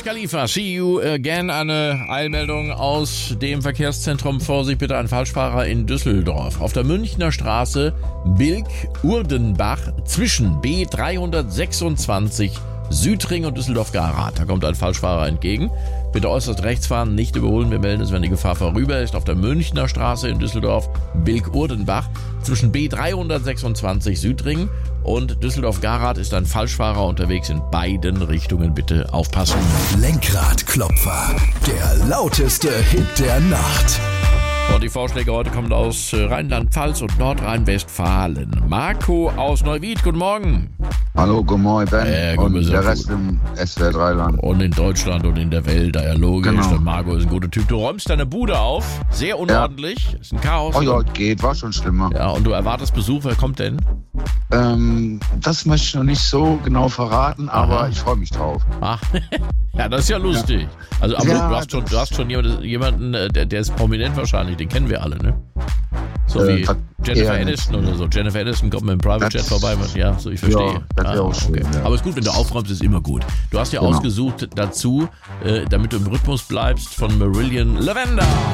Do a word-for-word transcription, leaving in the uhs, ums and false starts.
Khalifa, see you again. Eine Eilmeldung aus dem Verkehrszentrum. Vorsicht bitte, ein Falschfahrer in Düsseldorf. Auf der Münchner Straße Bilk-Urdenbach zwischen B dreihundertsechsundzwanzig Südring und Düsseldorf-Garath. Da kommt ein Falschfahrer entgegen. Bitte äußerst rechts fahren, nicht überholen. Wir melden es, wenn die Gefahr vorüber ist. Auf der Münchner Straße in Düsseldorf Bilk-Urdenbach zwischen B dreihundertsechsundzwanzig Südring und Düsseldorf-Garath ist ein Falschfahrer unterwegs in beiden Richtungen. Bitte aufpassen. Lenkradklopfer, der lauteste Hit der Nacht. Und die Vorschläge heute kommen aus Rheinland-Pfalz und Nordrhein-Westfalen. Marco aus Neuwied, guten Morgen. Hallo, guten Morgen, Ben. Äh, und gut, der gut. Rest im S W R drei Land. Und in Deutschland und in der Welt, da ja logisch. Genau. Der Marco ist ein guter Typ. Du räumst deine Bude auf, sehr unordentlich, ja. Ist ein Chaos. Oh ja, geht, war schon schlimmer. Ja, und du erwartest Besuch, wer kommt denn? Ähm, das möchte ich noch nicht so genau verraten, aber Aha. ich freue mich drauf. Ach, ja, das ist ja lustig. Ja. Also, aber Ja, du hast schon, du hast schon jemanden, jemanden der, der ist prominent wahrscheinlich, den kennen wir alle, ne? So Äh, wie das Jennifer eher Aniston nicht. oder so. Jennifer Aniston kommt mit dem Private Jet Das- vorbei. Ja, so ich verstehe. Ja, das wäre auch schön, ja. Aber ist gut, wenn du aufräumst, ist immer gut. Du hast ja Genau. ausgesucht dazu, äh, damit du im Rhythmus bleibst, von Marillion Lavender.